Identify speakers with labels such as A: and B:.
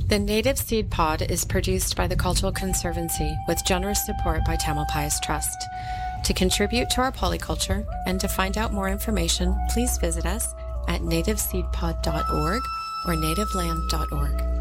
A: The Native Seed Pod is produced by the Cultural Conservancy with generous support by Tamalpais Trust. To contribute to our polyculture and to find out more information, please visit us at nativeseedpod.org or nativeland.org.